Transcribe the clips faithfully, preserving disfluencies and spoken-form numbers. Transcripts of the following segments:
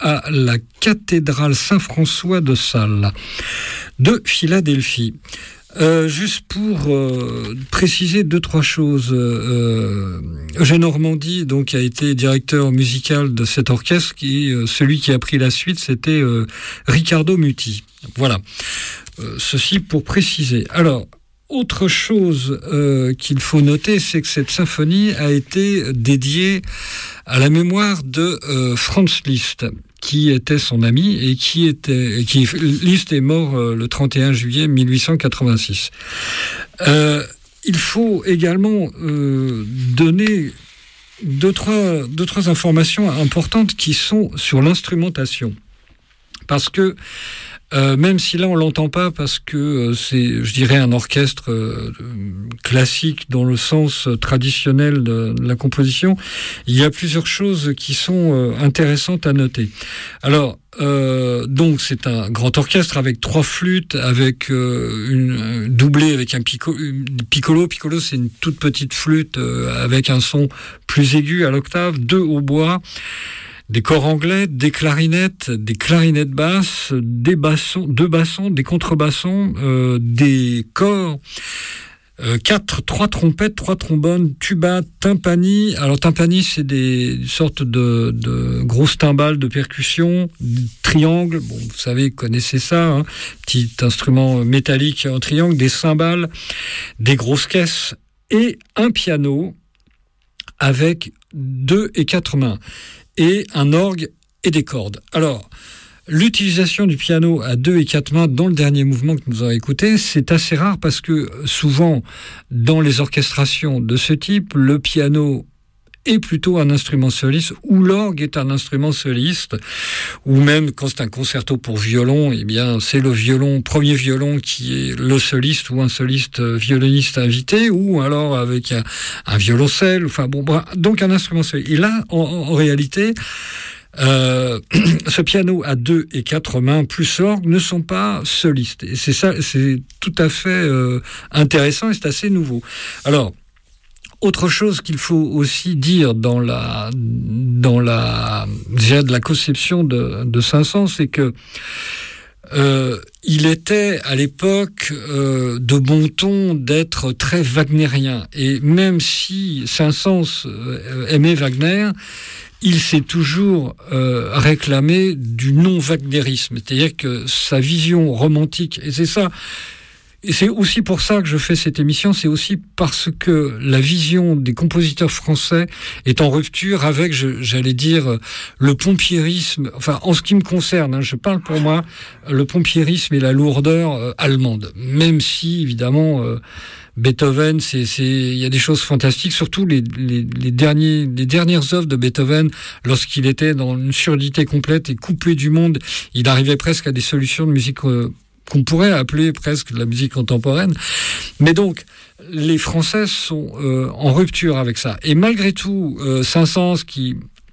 à la cathédrale Saint-François de Sales de Philadelphie. Euh, juste pour euh, préciser deux trois choses, euh, Eugène Ormandy donc a été directeur musical de cet orchestre, qui euh, celui qui a pris la suite, c'était euh, Riccardo Muti. Voilà, euh, ceci pour préciser. Alors, autre chose euh, qu'il faut noter, c'est que cette symphonie a été dédiée à la mémoire de euh, Franz Liszt, qui était son ami et qui était qui Liszt est mort euh, le trente et un juillet mille huit cent quatre-vingt-six. Euh, il faut également euh, donner deux trois deux trois informations importantes qui sont sur l'instrumentation, parce que Euh, même si là on l'entend pas, parce que euh, c'est, je dirais, un orchestre euh, classique dans le sens traditionnel de, de la composition, il y a plusieurs choses qui sont euh, intéressantes à noter. Alors, euh, donc c'est un grand orchestre avec trois flûtes, avec euh, une doublée avec un pico, une piccolo. Piccolo, c'est une toute petite flûte euh, avec un son plus aigu à l'octave, deux hautbois, des corps anglais, des clarinettes, des clarinettes basses, des bassons, deux bassons, des contrebassons, euh, des corps, euh, quatre, trois trompettes, trois trombones, tuba, tympani. Alors tympani, c'est des sortes de, de grosses timbales de percussion, triangles. Bon, vous savez, connaissez ça, hein, petit instrument métallique en triangle, des cymbales, des grosses caisses et un piano avec deux et quatre mains, et un orgue et des cordes. Alors, l'utilisation du piano à deux et quatre mains dans le dernier mouvement que nous avons écouté, c'est assez rare, parce que souvent, dans les orchestrations de ce type, le piano est plutôt un instrument soliste, ou l'orgue est un instrument soliste, ou même quand c'est un concerto pour violon, eh bien c'est le violon, premier violon qui est le soliste, ou un soliste violoniste invité, ou alors avec un, un violoncelle, enfin bon, donc un instrument soliste. Et là, en, en réalité, Euh, ce piano à deux et quatre mains plus l'orgue ne sont pas solistes. Et c'est ça, c'est tout à fait euh, intéressant, et c'est assez nouveau. Alors, autre chose qu'il faut aussi dire dans la, dans la, déjà de la conception de, de Saint-Saëns, c'est que euh, il était à l'époque euh, de bon ton d'être très wagnérien. Et même si Saint-Saëns euh, aimait Wagner, il s'est toujours euh, réclamé du non-wagnérisme. C'est-à-dire que sa vision romantique, et c'est ça, et c'est aussi pour ça que je fais cette émission, c'est aussi parce que la vision des compositeurs français est en rupture avec, je, j'allais dire, le pompierisme, enfin, en ce qui me concerne, hein, je parle pour moi, le pompierisme et la lourdeur euh, allemande. Même si, évidemment, euh, Beethoven, c'est, c'est, il y a des choses fantastiques, surtout les, les, les derniers, les dernières œuvres de Beethoven, lorsqu'il était dans une surdité complète et coupé du monde, il arrivait presque à des solutions de musique euh, qu'on pourrait appeler presque de la musique contemporaine. Mais donc, les Français sont euh, en rupture avec ça. Et malgré tout, euh, Saint-Saëns, qui,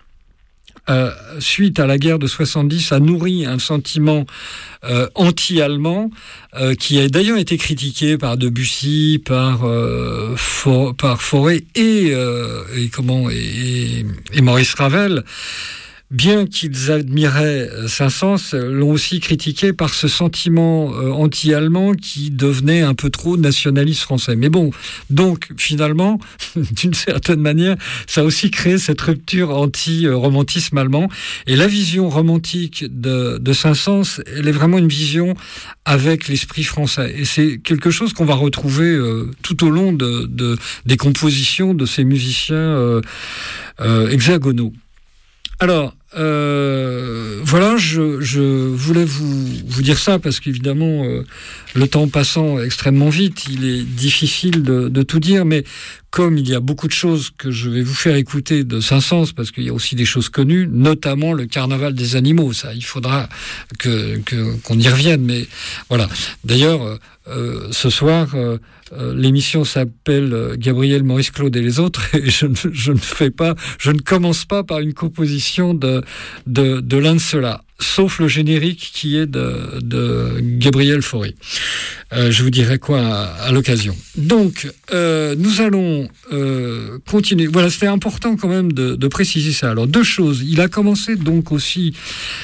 euh, suite à la guerre de soixante-dix, a nourri un sentiment euh, anti-allemand, euh, qui a d'ailleurs été critiqué par Debussy, par, euh, For, par Fauré et, euh, et, comment, et, et Maurice Ravel. Bien qu'ils admiraient Saint-Saëns, l'ont aussi critiqué par ce sentiment euh, anti-allemand qui devenait un peu trop nationaliste français. Mais bon, donc finalement, d'une certaine manière, ça a aussi créé cette rupture anti-romantisme allemand. Et la vision romantique de, de Saint-Saëns, elle est vraiment une vision avec l'esprit français. Et c'est quelque chose qu'on va retrouver euh, tout au long de, de, des compositions de ces musiciens euh, euh, hexagonaux. Alors, euh, voilà, je, je voulais vous, vous dire ça parce qu'évidemment, euh, le temps passant extrêmement vite, il est difficile de, de tout dire, mais comme il y a beaucoup de choses que je vais vous faire écouter de Saint-Saëns, parce qu'il y a aussi des choses connues, notamment le Carnaval des animaux, ça, il faudra que, que, qu'on y revienne, mais voilà. D'ailleurs, euh, ce soir, euh, Euh, l'émission s'appelle euh, Gabriel, Maurice, Claude et les autres, et je ne, je ne fais pas, je ne commence pas par une composition de, de, de l'un de ceux-là, sauf le générique qui est de, de Gabriel Fauré. Euh, je vous dirai quoi à, à l'occasion. Donc, euh, nous allons euh, continuer. Voilà, c'était important quand même de, de préciser ça. Alors, deux choses. Il a commencé donc aussi